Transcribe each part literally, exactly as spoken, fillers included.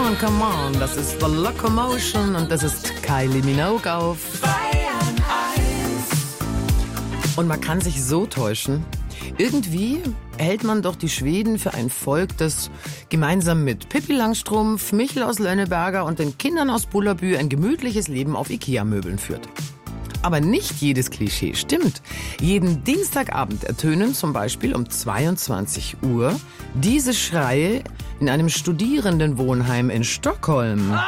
on, come on, das ist The Locomotion und das ist Kylie Minogue auf Bayern eins. Und man kann sich so täuschen. Irgendwie hält man doch die Schweden für ein Volk, das gemeinsam mit Pippi Langstrumpf, Michel aus Lönneberger und den Kindern aus Bullerbü ein gemütliches Leben auf Ikea-Möbeln führt. Aber nicht jedes Klischee stimmt. Jeden Dienstagabend ertönen zum Beispiel um zweiundzwanzig Uhr diese Schreie in einem Studierendenwohnheim in Stockholm.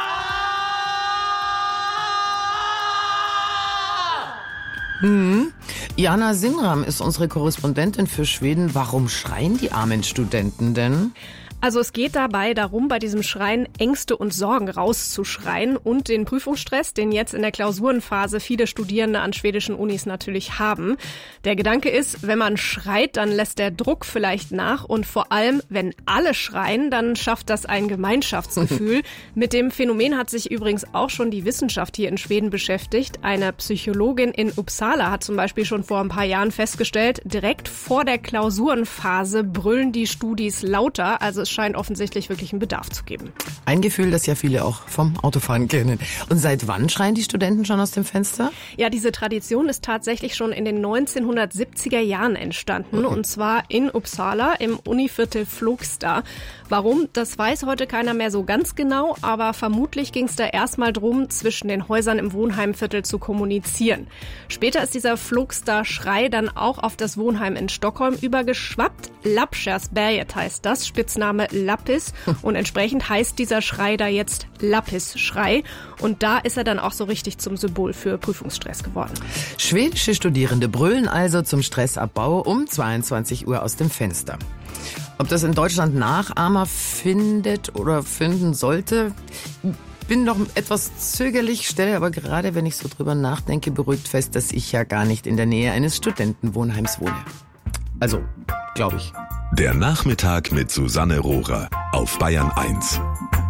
Hm. Jana Sinram ist unsere Korrespondentin für Schweden. Warum schreien die armen Studenten denn? Also es geht dabei darum, bei diesem Schreien Ängste und Sorgen rauszuschreien und den Prüfungsstress, den jetzt in der Klausurenphase viele Studierende an schwedischen Unis natürlich haben. Der Gedanke ist, wenn man schreit, dann lässt der Druck vielleicht nach und vor allem, wenn alle schreien, dann schafft das ein Gemeinschaftsgefühl. Mit dem Phänomen hat sich übrigens auch schon die Wissenschaft hier in Schweden beschäftigt. Eine Psychologin in Uppsala hat zum Beispiel schon vor ein paar Jahren festgestellt, direkt vor der Klausurenphase brüllen die Studis lauter, also es scheint offensichtlich wirklich einen Bedarf zu geben. Ein Gefühl, das ja viele auch vom Autofahren kennen. Und seit wann schreien die Studenten schon aus dem Fenster? Ja, diese Tradition ist tatsächlich schon in den neunzehnhundertsiebziger Jahren entstanden. Okay. Und zwar in Uppsala im Univiertel Flogsta. Warum, das weiß heute keiner mehr so ganz genau, aber vermutlich ging es da erstmal drum, zwischen den Häusern im Wohnheimviertel zu kommunizieren. Später ist dieser Flogsta-Schrei dann auch auf das Wohnheim in Stockholm übergeschwappt. Lappkärrsberget heißt das, Spitzname Lappis. Und entsprechend heißt dieser Schrei da jetzt Lappis-Schrei. Und da ist er dann auch so richtig zum Symbol für Prüfungsstress geworden. Schwedische Studierende brüllen also zum Stressabbau um zweiundzwanzig Uhr aus dem Fenster. Ob das in Deutschland Nachahmer findet oder finden sollte, bin noch etwas zögerlich, stelle aber gerade, wenn ich so drüber nachdenke, beruhigt fest, dass ich ja gar nicht in der Nähe eines Studentenwohnheims wohne. Also, glaube ich. Der Nachmittag mit Susanne Rohrer auf Bayern eins.